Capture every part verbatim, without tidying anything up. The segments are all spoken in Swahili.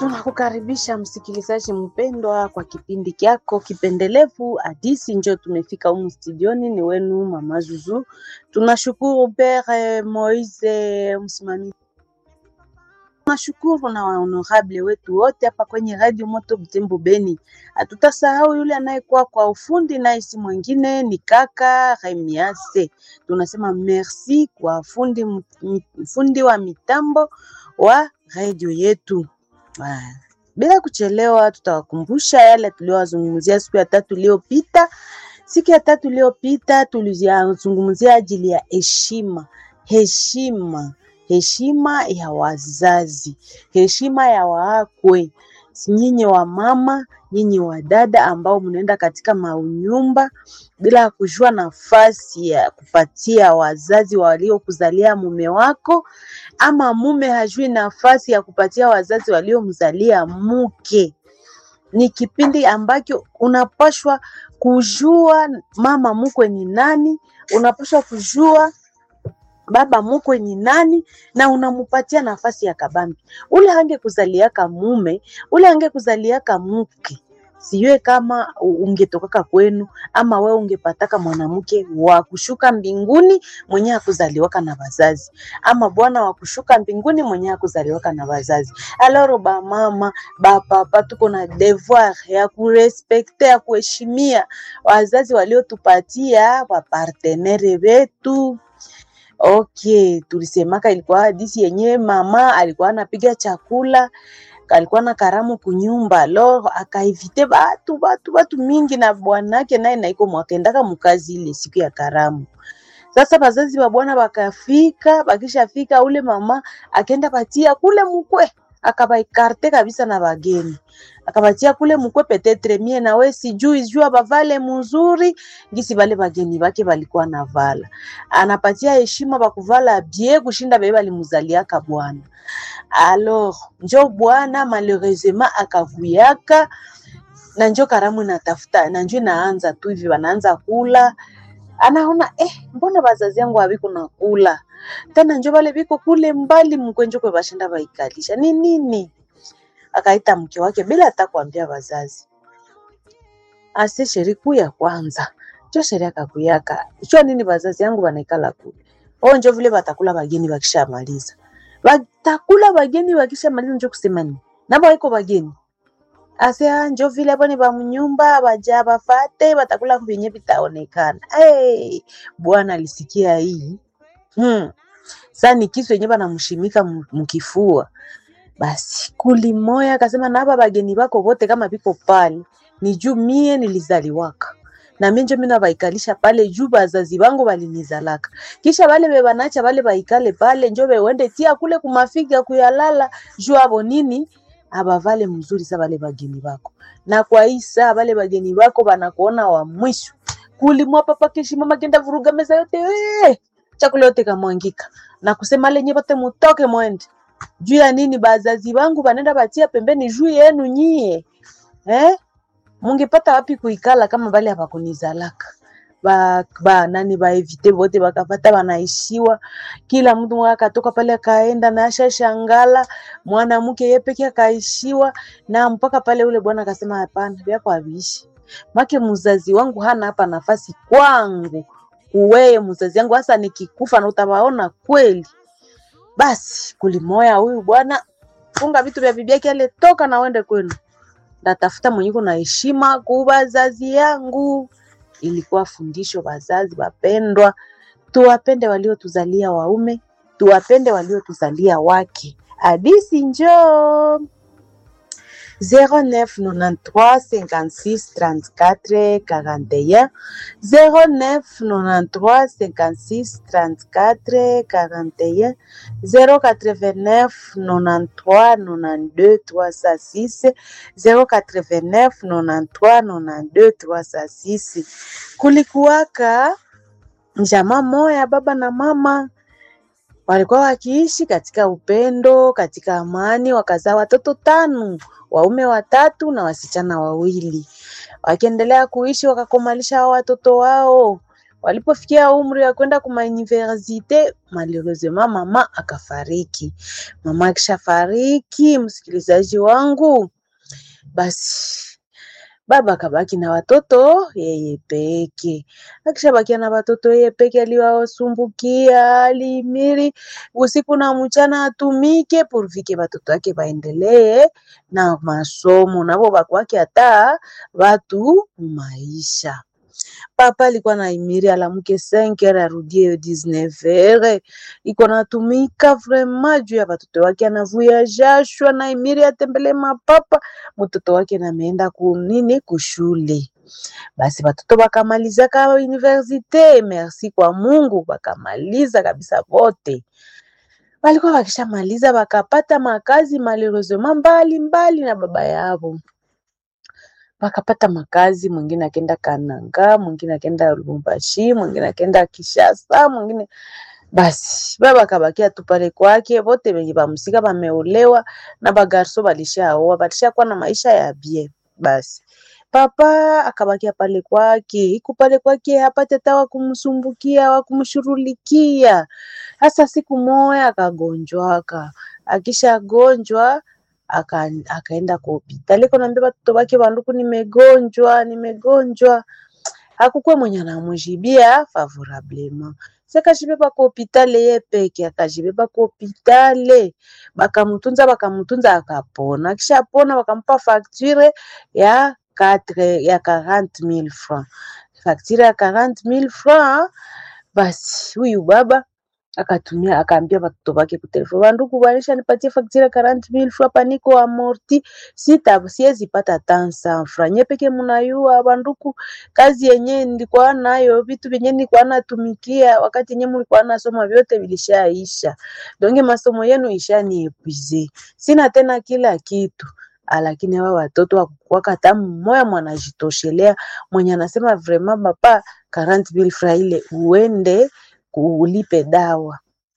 Tunakukaribisha msikilizaji mpendwa kwa kipindi kyako kipendelevu Hadisi. Njo tumefika humu studioni, ni wenu Mama Zuzu. Tunashukuru Père Moise msimamizi. Tunashukuru na honorable wetu wote hapa kwenye Radio Moto Butembo Beni. Hatutasahau yule anayekuwa kwa ufundi na isi mwingine ni kaka Remiase. Tunasema merci kwa fundi, fundi wa mitambo wa radio yetu. Bila kuchelewa tutawakumbusha yale tuliowazungumzia siku ya tatu iliyopita. Siku ya tatu iliyopita tulizungumzia ajili ya heshima. Heshima, heshima ya wazazi, heshima ya waakwe. Nyinyi wa mama, nyinyi wa dada ambao mnaenda katika maunyumba bila kujua nafasi ya kupatia wazazi waliokuzalia mume wako, ama mume hajui nafasi ya kupatia wazazi waliomzalia mke. Ni kipindi ambacho unapashwa kujua mama mkwe ni nani, unapashwa kujua baba mkwe ni nani, na unamupatia nafasi ya kabambi. Ule hange kuzaliaka mume, ule hange kuzaliaka mke, siwe kama ungetokaka kwenu, ama we ungepataka mwanamke wa kushuka mbinguni mwenye hakuzaliwaka na wazazi, ama bwana wa kushuka mbinguni mwenye hakuzaliwaka na wazazi. Alors ba mama, ba papa, tuko na devoir ya kurespekte, ya kuheshimia wazazi waliotupatia, wa partenaire wetu. Okay, tulisemaka ilikuwa hadisi yenye mama alikuwa anapiga chakula, alikuwa na karamu kunyumba, lo akaivite batu batu batu mingi na bwanake naye naiko mwakendaka mkazi ile siku ya karamu. Sasa bazazi wa bwana bakafika, bakishafika ule mama akaenda patia kule mkwe, akabaikarte kabisa na bageni. Akabatia kule mkwe petetre mie na we sijui jua bavale mzuri ngisi bale bageni bake balikuwa navala. Anapatia heshima bakuvala bie kushinda bebe balimuzaliaka bwana. Alors njo bwana malheureusement akavuyaka, na njo karamu natafuta, na njo naanza tu hivi wanaanza kula. Anaona eh mbona bazazi yangu habiko nakula. Tena njo bale biko kule mbali mkwenjo kwa bashinda baikalisha. Ni nini? Akaita mke wake bila hata kuambia wazazi. Ase sheriku ya kwanza. Jo sheria kakuyaka. Chua nini wazazi yangu wanaikala kule. O njo vile batakula bageni wakishamaliza. Batakula bageni wakishamaliza njo kusema nini? Nabo haiko bageni. Ase njo vile boni ba mnyumba baja bafate batakula kubinye bitaonekana. Hey, bwana alisikia hii. Hmm. Sasa ni kisu yenye banamshimika mkifua. Basi kulimoya akasema na hapa bageni bako wote kama biko pale ni juu mie nilizaliwaka, na mimi ndio mimi nabaikalisha pale juu bazazi bangu balinizalaka. Kisha wale bebanacha wale baikale pale njo wende tia kule kumafiga kuyalala juu abo nini abavale mzuri sa wale bageni bako. Na kwa isa wale bageni bako banakuona wa mwisho. Kulimwa papa kishi mama kenda vuruga meza yote we chakula yote kamwangika na kusema lenye bote mutoke mwende. Juu ya nini bazazi wangu banenda batia pembeni juu yenu nyie? Eh? Mungepata wapi kuikala kama bali hapa kunizalaka? Ba, ba nani ba evite bote bakapata banaishiwa. Kila mtu mwaka toka pale kaenda na asha shangala, mwanamke yeye peke akaishiwa, na mpaka pale ule bwana akasema hapana, vyako haviishi. Make mzazi wangu hana hapa nafasi kwangu. Uweye mzazi wangu hasa nikikufa na utawaona kweli. Basi kulimoya huyu bwana funga vitu vya bibi yake ale toka na uende kwenu. Ndatafuta mwenyeko na heshima kwa wazazi yangu. Ilikuwa fundisho wazazi wapendwa, tuwapende waliotuzalia waume, tuwapende waliotuzalia wake. Hadisi njoo. zéro neuf quatre-vingt-treize cinquante-six trente-quatre quarante-et-un zéro neuf quatre-vingt-treize cinquante-six trente-quatre quarante-et-un zéro quatre-vingt-neuf quatre-vingt-treize quatre-vingt-deux trois cent six zéro quatre-vingt-neuf quatre-vingt-treize quatre-vingt-deux trois cent six. Kulikuwaka jamaa moya, baba na mama walikuwa wakiishi katika upendo, katika amani, wakazaa watoto tano, waume watatu na wasichana wawili. Wakiendelea kuishi wakakomalisha watoto wao, Walipofikia umri wa kwenda kuma universite, malheureusement mama akafariki. Mama akishafariki, msikilizaji wangu, basi baba kabaki na watoto yeye peke. Akishabakia na watoto yeye peke, aliwasumbukia, alimiri usiku na mchana atumike purvike watoto wake baendelee na masomo, nabo bakwake hata watu maisha. Papa alikuwa na imiri alamuke cinq heures arudie dix-neuf heures. Iko natumika vraiment juu ya watoto wake, anavuya jasho na imiri atembele mapapa mtoto wake na meenda kunini kushule. Basi watoto bakamaliza ka universite, merci kwa Mungu, bakamaliza kabisa wote. Walikuwa wakishamaliza bakapata makazi malheureusement mbali mbali na baba yao. Wakapata makazi, mwingine akenda Kananga, mwingine akenda Lubumbashi, mwingine akenda Kishasa, mwingine basi baba kabakia tu pale kwake. Wote wenye bamsika bameolewa na bagarso balishaoa, balishakuwa na maisha ya bien. Basi papa akabakia pale kwake, iko pale kwake, hapate tawa kumsumbukia wa kumshurulikia. Hasa siku moja akagonjwaka, akisha gonjwa aka akaenda kwa hospitali. Kuna mbeba watoto wake banduku, nimegonjwa nimegonjwa. Hakukuwa mwenye anamjibia favorablement. Saka jibeba kwa hospitali yeye peke, akajibeba kwa hospitali, bakamtunza bakamtunza akapona. Kisha pona wakampa facture ya quatre ya quarante mille francs. Facture ya quarante mille francs. Basi huyu baba akatumia akaambia watoto wake kwa telefoni, banduku banisha nipatie facture quarante mille francs, paniko amorti, sita siwezi pata tansa francs. Nye peke mnayua banduku, kazi yenye nilikuwa nayo, vitu vyenye nilikuwa natumikia wakati yenye mlikuwa nasoma vyote vilishaisha. Donge masomo yenu ishaniepwize. Sina tena kila kitu. Lakini hawa watoto wakuwa kata mmoja mwanajitoshelea, mwenye anasema vraiment papa quarante mille francs ile uende kuulipe dawa.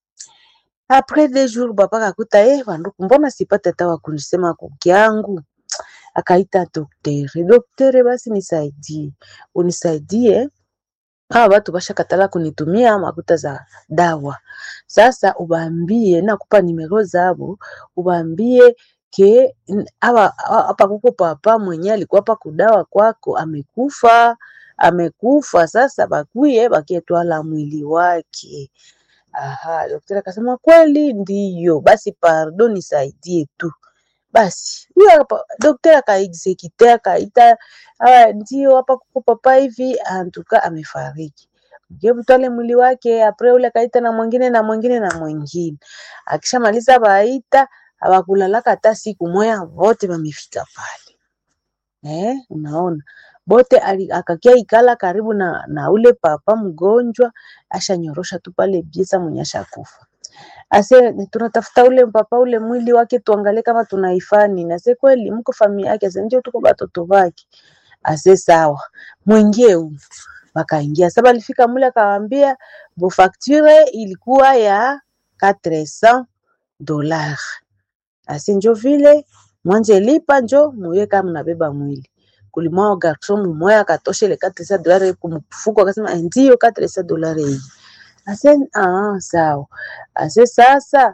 Après deux jours papa kakuta eh banduku, mbona sipata tawa kunisema kukiangu. Akaita daktari. Daktari, basi nisaidie. Unisaidie. Hawa watu basha katala kunitumia makuta za dawa. Sasa ubambie na kupa nimero zabo, ubambie ke hapa hapa kuko papa mwenye alikuwa hapa kudawa kwako amekufa. Amekufa sasa bakuye bakietwala mwili wake. Aha, daktari akasema kweli ndiyo. Basi pardon nisaidie tu. Basi huyo hapa daktari akaexecute akaita, ah ndio hapa kuko papa hivi antuka amefariki. Ngebu tole mwili wake, apre ule kaita na mwingine na mwingine na mwingine. Akishamaliza baita abakulalaka hata siku moja, wote wamefika pale. Eh, unaona? Bote akakia ikala karibu na na ule papa mgonjwa, ashanyorosha tu pale biesa mwenye ashakufa. Ase tunatafuta ule papa ule mwili wake tuangalie kama tunaifani. Na se kweli mko familia yake, ase ndio tuko watoto wake. Ase sawa. Mwingie huko. Wakaingia. Sasa alifika mule akawaambia bo facture ilikuwa ya quatre cents dollars. Ase njo vile mwanje lipa njo muwe kama mnabeba mwili. Kulimwa garçon mmoja akatosha ile quatre cents dollars kumfuko, akasema ndio quatre cents dollars hii. Ase ah sawa. Ase sasa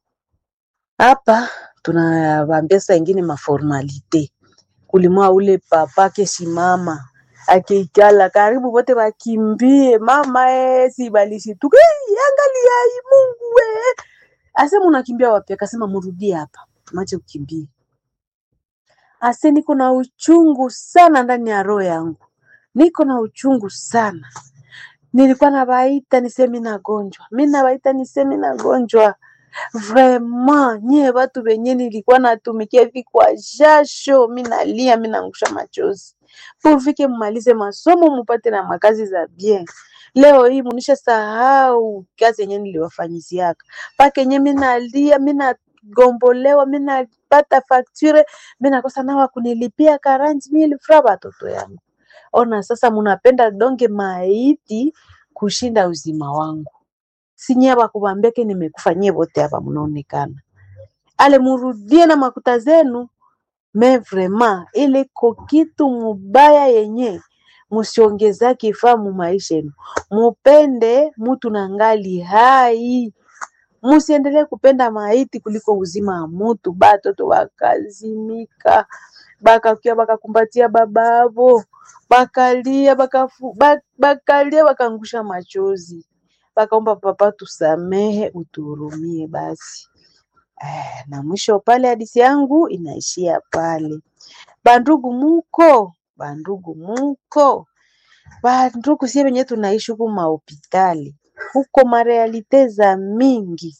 hapa tunawaambia saa nyingine maformalite. Kulimwa ule papa kesimama akikala karibu wote wakimbie, mama eh si balishi tu angalia hii Mungu we. Ase mnakimbia wapi? Akasema mrudie hapa, tumache kukimbia. Ase niko na uchungu sana ndani ya roho yangu. Niko na uchungu sana. Nilikuwa nabaita niseme nagonjwa. Mimi nabaita niseme nagonjwa. Vraiment, nye watu wenye nilikuwa natumikia hivi kwa jasho, mimi nalia, mimi naangusha machozi. Fufike mmalize masomo mpate na makazi za bien. Leo hii munisha sahau kazi yenye niliwafanyiziaka. Pake nye mimi nalia, mimi nagombolewa, mimi napata facture, mimi nakosa nawa kunilipia quarante mille francs watoto yangu. Ona sasa munapenda donge maiti kushinda uzima wangu. Sinyeba kubambeke nimekufanyia bote hapa mnaonekana. Ale murudie na makuta zenu. Mais vraiment ile ko kitu mubaya yenye musiongeza kifaa mu maisha yenu. Mupende mutu nangali hai. Musiendelee kupenda maiti kuliko uzima wa mutu. Batoto bakazimika, bakakia bakakumbatia bababo, bakalia bakafu, bak, bakalia bakangusha machozi, bakaomba papa tusamehe, utuhurumie basi. Eh, na mwisho pale hadithi yangu inaishia pale. Bandugu muko, bandugu muko, bandugu sie wenye tunaishi huku mahopitali, huko marealite za mingi.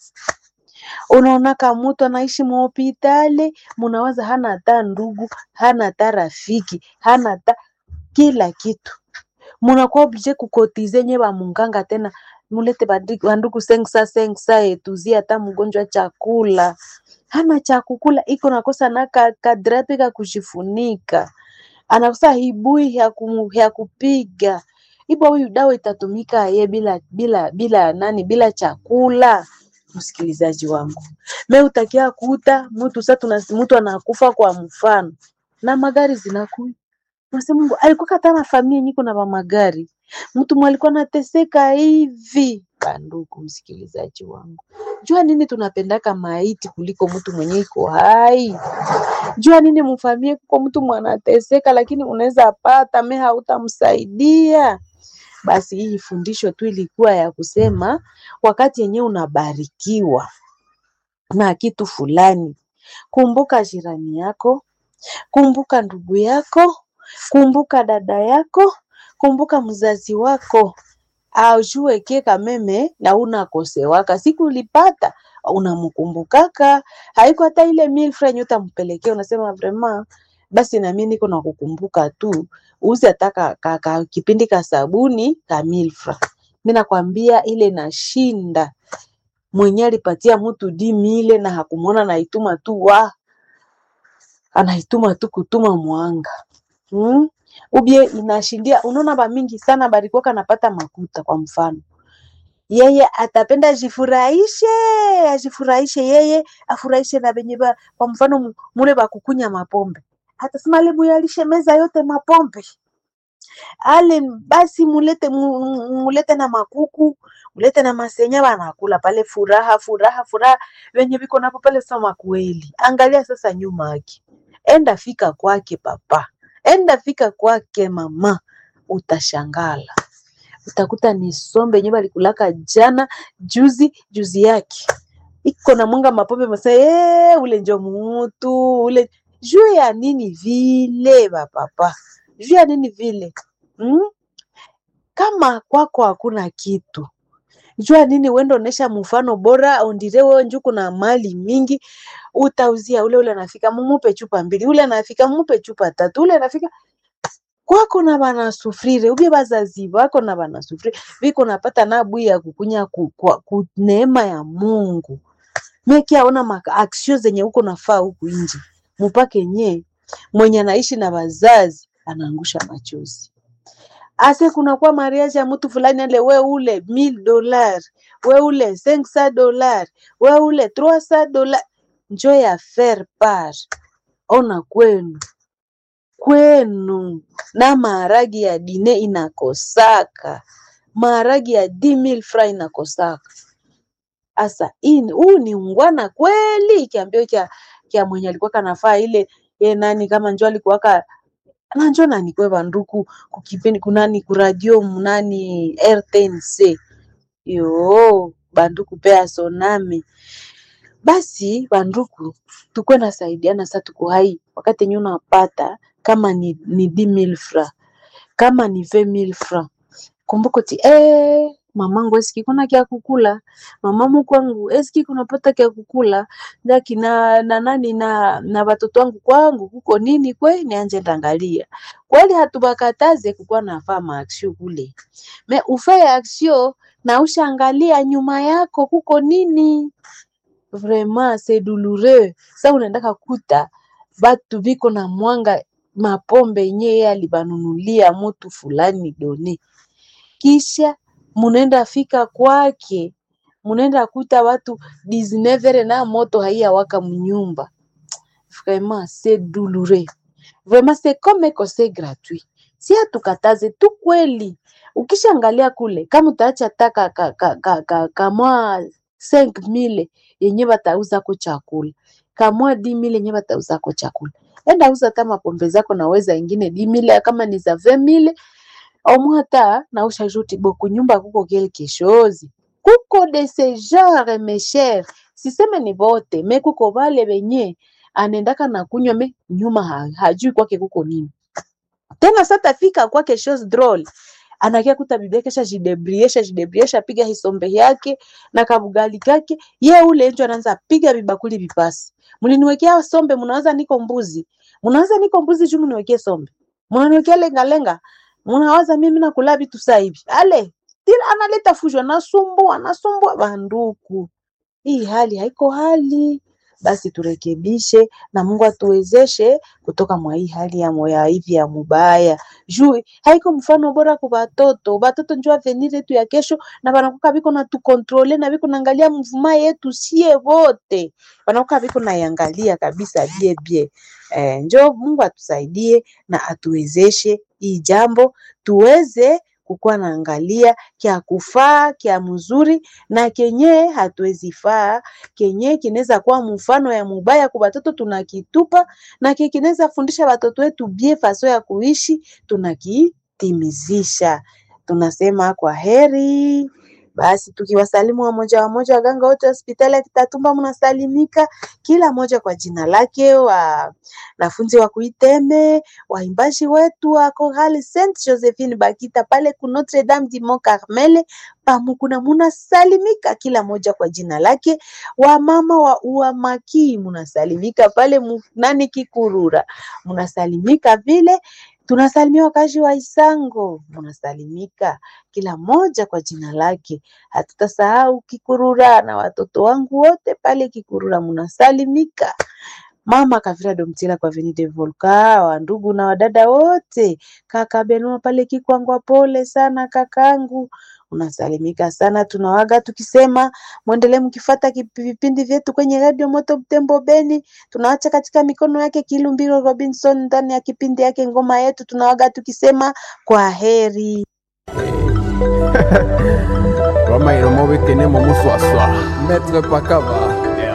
Unaona kama mtu anaishi mahopitali, munawaza hana hata ndugu, hana hata rafiki, hana hata kila kitu. Munakuwa oblige kukotize nye ba munganga tena, mulete bandugu sengsa sengsa etuzia hata mgonjwa chakula. Hana chakula, iko nakosa na kadrape ka kujifunika. Anakosa hibui ya, kum, ya kupiga. Ibo huyu dawa itatumika ye bila bila bila nani bila chakula. Msikilizaji wangu, me utakia kuta mtu sasa tuna mtu anakufa kwa mfano na magari zinakuja. Unasema Mungu alikuwa katana familia niko na magari. Mtu mwalikuwa anateseka hivi. Bandugu msikilizaji wangu, jua nini tunapendaka maiti kuliko mtu mwenye iko hai? Jua nini mfamie kwa mtu mwanateseka lakini unaweza pata me hautamsaidia? Basi hii fundisho tu ilikuwa ya kusema wakati yenyewe unabarikiwa na kitu fulani, kumbuka jirani yako, kumbuka ndugu yako, kumbuka dada yako, kumbuka mzazi wako. Aujue keka meme na unakosewaka. Siku ulipata unamkumbukaka. Haiko hata ile mille francs nyota mpelekea unasema vraiment basi na mimi niko nakukumbuka tu. Uzi ataka ka, ka, kipindi ka sabuni ka mille francs. Mimi nakwambia ile nashinda. Mwenye alipatia mtu di mille na hakumwona naituma tu wa. Anaituma tu kutuma mwanga. Hmm? Ubie inashindia. Unaona ba mingi sana barikuwa kanapata makuta kwa mfano. Yeye atapenda jifurahishe, ajifurahishe yeye, afurahishe na benye ba kwa mfano mule ba kukunya mapombe. Atasema lebu yalishe meza yote mapombe. Ale basi mulete mulete na makuku, mulete na masenya banakula pale furaha furaha furaha wenye biko napo pale sama kweli. Angalia sasa nyuma yake. Enda fika kwake papa. Enda fika kwake mama, utashangala. Utakuta ni sombe nyeba likulaka jana, juzi, juzi yake. Iko na mwanga mapombe masa, eh, ule njo mutu, ule. Juu ya nini vile ba papa? Juu ya nini vile? Hmm? Kama kwako hakuna kitu. Jua nini wendo onesha mfano bora, ondire wewe njuku na mali mingi, utauzia ule ule anafika mumupe chupa mbili, ule anafika mumupe chupa tatu, ule anafika kwako na bana sufrire, ubie bazazi wako na bana sufrire, biko napata na bui ya kukunya ku, ku, ku neema ya Mungu. Meki aona maka aksio zenye uko nafaa huku nje. Mupake nye, mwenye anaishi na bazazi, anaangusha machozi. Ase kuna kwa mariage ya mtu fulani ale we ule mille dollars, we ule cinq cents dollars, we ule trois cents dollars. Njo ya faire part. Ona kwenu. Kwenu. Na maharagi ya dine inakosaka. Maharagi ya dix mille francs inakosaka. Asa ini, huu ni ungwana kweli. Kiambio kia, kia mwenye alikuwa kanafaa ile, ye nani kama njo alikuwa ka, na njo nani kwe banduku kukipeni kunani kuradio munani R T N C. Yo, banduku pea soname. Basi banduku tukwe nasaidiana sasa tuko hai. Wakati nyuna napata kama ni, ni dix mille francs, kama ni vingt mille francs. Kumbuko ti eh mamangu eski kuna kia kukula, mamamu kwangu eski kuna pata kia kukula, ndaki na na nani na na watoto wangu kwangu huko nini kwe nianje ndangalia. Kweli hatubakataze kukua nafaa maaksio kule. Me ufaye aksio na ushangalia nyuma yako huko nini. Vraiment c'est douloureux. Sa unaendaka kuta batu biko na mwanga mapombe nye alibanunulia mtu fulani done. Kisha munenda fika kwake, munenda kuta watu dix-neuf na moto haiya waka mnyumba. Vraiment c'est douloureux. Vraiment c'est comme que c'est gratuit. si atukataze tu kweli. Ukishaangalia kule kama utaacha taka ka, ka, ka, ka, kama cinq mille yenye batauza ko chakula, kama dix mille yenye batauza ko chakula, enda uza kama pombe zako na weza ingine dix mille kama ni za vingt mille au mwata na ushajuti boku nyumba kuko quelque chose. Kuko de ce genre mes chers, siseme ni bote, me kuko vale benye anendaka na kunywa me nyuma ha, hajui kwake kuko nini. Tena sasa fika kwake chose drôle. Anakia kuta bibi kesha jidebriesha jidebriesha piga hisombe yake na kabugali kake, ye ule njo anaanza piga bibakuli bipasi. Mliniwekea sombe, mnaanza niko mbuzi. Mnaanza niko mbuzi juu mniwekea sombe. Mnaniwekea lenga lenga. Mnawaza mimi nakula vitu sasa hivi. Ale, tila analeta fujo, nasumbua, nasumbua banduku. Hii hali haiko hali. Basi turekebishe na Mungu atuwezeshe kutoka mwa hii hali ya moya hivi ya mubaya. Juu haiko mfano bora kwa watoto. Watoto njoo avenir yetu ya kesho na banakuka biko na tu controle na biko naangalia mvuma yetu sie wote. Banakuka biko na yangalia kabisa bie bie. Eh, njoo Mungu atusaidie na atuwezeshe hii jambo tuweze kukuwa naangalia kia kufaa, kia mzuri na kenye hatuwezi faa, kenye kineza kuwa mfano ya mubaya kwa watoto tunakitupa na kineza fundisha watoto wetu bie faso ya kuishi tunakitimizisha. Tunasema kwa heri. Basi tukiwasalimu wa moja wa moja waganga wote hospitali ya Kitatumba mnasalimika kila moja kwa jina lake, wa nafunzi wa Kuiteme, waimbaji wetu wa Chorale Sainte Josephine Bakita pale ku Notre Dame du Mont Carmel pamukuna mnasalimika kila moja kwa jina lake, wa mama wa Uamaki mnasalimika pale nani Kikurura mnasalimika vile. Tunasalimia wakazi wa Isango, mnasalimika kila moja kwa jina lake. Hatutasahau Kikurura na watoto wangu wote pale Kikurura mnasalimika. Mama Kavira Domtila kwa Avenue de Volca, wa ndugu na wadada wote. Kaka Benua pale Kikwangwa, pole sana kakangu. Unasalimika sana. Tunawaga tukisema muendelee mkifuata vipindi vyetu kwenye Radio Moto Butembo Beni. Tunaacha katika mikono yake Kilumbiro Robinson ndani ya kipindi yake ngoma yetu. Tunawaga tukisema kwa heri. Roma iromobe kene momuswaswa. Metre pakaba.